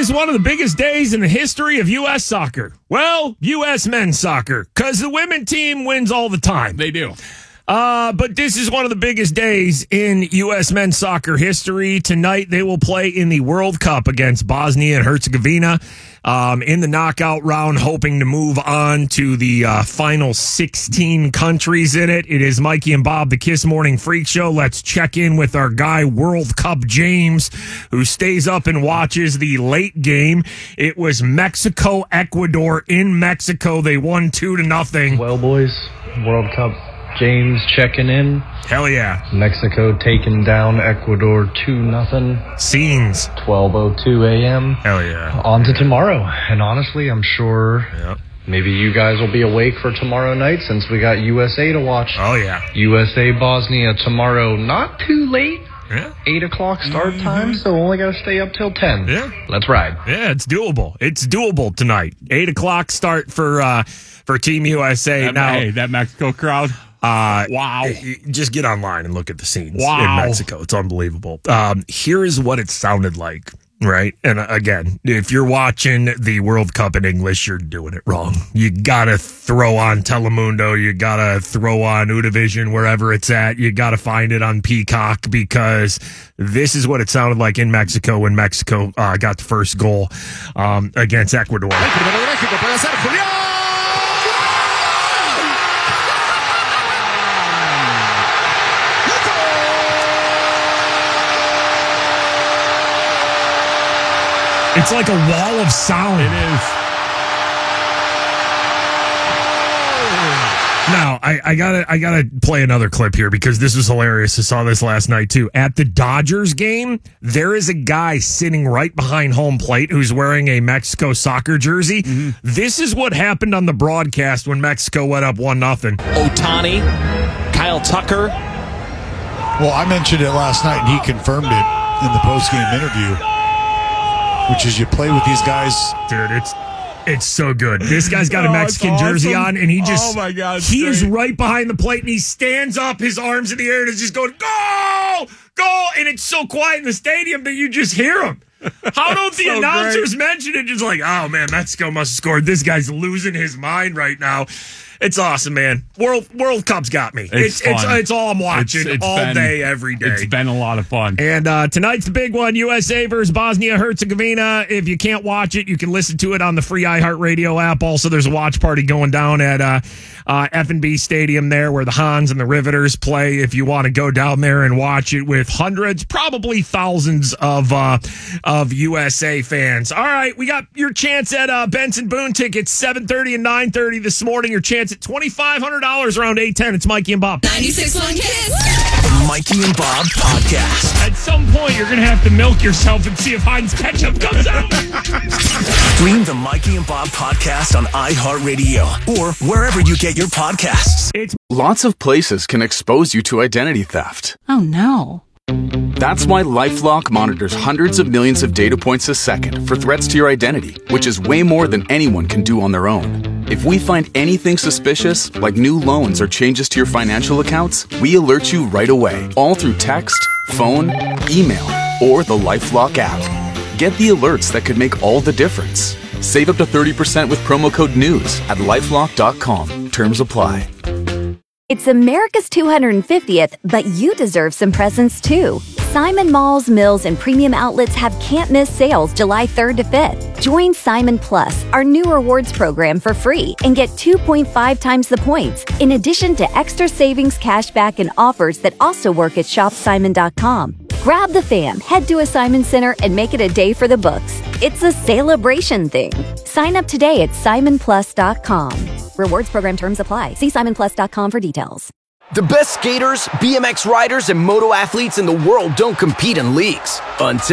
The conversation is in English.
is one of the biggest days in the history of U.S. soccer. Well, U.S. men's soccer, because the women team wins all the time. They do. But this is one of the biggest days in U.S. men's soccer history. Tonight, they will play in the World Cup against Bosnia and Herzegovina in the knockout round, hoping to move on to the final 16 countries in it. It is Mikey and Bob, the Kiss Morning Freak Show. Let's check in with our guy, World Cup James, who stays up and watches the late game. It was Mexico-Ecuador in Mexico. They won 2-0. Well, boys, World Cup James checking in. Hell yeah. Mexico taking down Ecuador 2-0. Scenes. 12:02 a.m. Hell yeah. On to tomorrow. And honestly, I'm sure maybe you guys will be awake for tomorrow night since we got USA to watch. Oh, yeah. USA Bosnia tomorrow. Not too late. Yeah. 8 o'clock start time, so only got to stay up till 10. Yeah. Let's ride. Yeah, it's doable. It's doable tonight. 8 o'clock start for Team USA. That Mexico crowd. Wow. Just get online and look at the scenes Wow. in Mexico. It's unbelievable. Here is what it sounded like, right? And again, if you're watching the World Cup in English, you're doing it wrong. You got to throw on Telemundo. You got to throw on Univision, wherever it's at. You got to find it on Peacock, because this is what it sounded like in Mexico when Mexico got the first goal against Ecuador. It's like a wall of sound. It is. Now, I gotta play another clip here because this was hilarious. I saw this last night too. At the Dodgers game, there is a guy sitting right behind home plate who's wearing a Mexico soccer jersey. Mm-hmm. This is what happened on the broadcast when Mexico went up 1-0. Ohtani, Kyle Tucker. Well, I mentioned it last night, and he confirmed it in the post-game interview. Which is, you play with these guys. Dude, it's so good. This guy's got a Mexican jersey on, and he just, he is right behind the plate, and he stands up, his arms in the air, and is just going, goal, goal, and it's so quiet in the stadium that you just hear him. How don't the announcers mention it? Just like, oh man, Mexico must have scored. This guy's losing his mind right now. It's awesome, man. World Cup's got me. It's all I'm watching all day, every day. It's been a lot of fun. And tonight's the big one, USA versus Bosnia-Herzegovina. If you can't watch it, you can listen to it on the free iHeartRadio app. Also, there's a watch party going down at F&B Stadium there where the Hans and the Riveters play. If you want to go down there and watch it with hundreds, probably thousands of USA fans. All right, we got your chance at Benson Boone tickets, 7:30 and 9:30 this morning. Your chance at $2,500 around 8:10. It's Mikey and Bob. 96.1 Kiss. The Mikey and Bob Podcast. At some point, you're going to have to milk yourself and see if Heinz Ketchup comes out. Stream the Mikey and Bob Podcast on iHeartRadio or wherever you get your podcasts. Lots of places can expose you to identity theft. Oh, no. That's why LifeLock monitors hundreds of millions of data points a second for threats to your identity, which is way more than anyone can do on their own. If we find anything suspicious, like new loans or changes to your financial accounts, we alert you right away, all through text, phone, email, or the LifeLock app. Get the alerts that could make all the difference. Save up to 30% with promo code NEWS at LifeLock.com. Terms apply. It's America's 250th, but you deserve some presents too. Simon Malls, Mills, and Premium Outlets have can't-miss sales July 3rd to 5th. Join Simon Plus, our new rewards program, for free and get 2.5 times the points, in addition to extra savings, cashback, and offers that also work at shopsimon.com. Grab the fam, head to a Simon Center, and make it a day for the books. It's a celebration thing. Sign up today at simonplus.com. Rewards program terms apply. See simonplus.com for details. The best skaters, BMX riders, and moto athletes in the world don't compete in leagues until